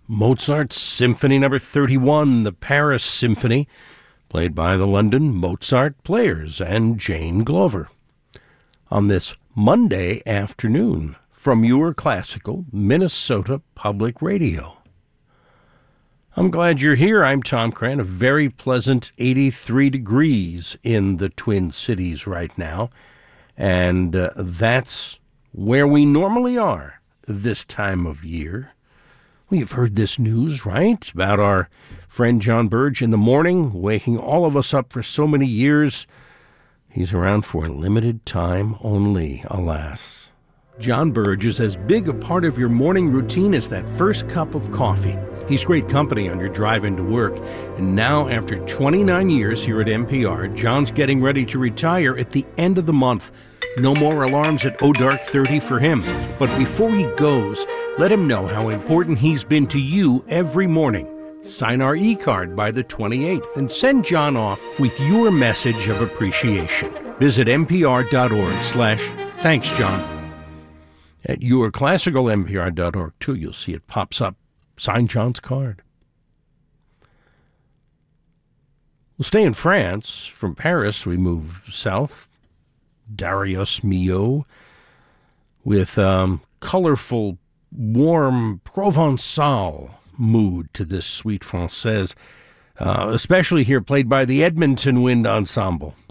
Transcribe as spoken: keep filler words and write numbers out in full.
Mozart's Symphony Number thirty-one, the Paris Symphony, played by the London Mozart Players and Jane Glover. On this Monday afternoon, from your classical Minnesota Public Radio. I'm glad you're here. I'm Tom Cran. A very pleasant eighty-three degrees in the Twin Cities right now. And uh, that's where we normally are this time of year. Well, you've heard this news, right? About our friend John Burge in the morning, waking all of us up for so many years. He's around for a limited time only, alas. John Burge is as big a part of your morning routine as that first cup of coffee. He's great company on your drive into work. And now, after twenty-nine years here at N P R, John's getting ready to retire at the end of the month. No more alarms at oh dark thirty for him. But before he goes, let him know how important he's been to you every morning. Sign our e-card by the twenty-eighth and send John off with your message of appreciation. Visit npr.org slash thanks, John. At your classical N P R dot org, too, you'll see it pops up. Sign John's card. We'll stay in France. From Paris, we move south. Darius Milhaud with um, colorful, warm Provençal mood to this suite française, uh, especially here played by the Edmonton Wind Ensemble.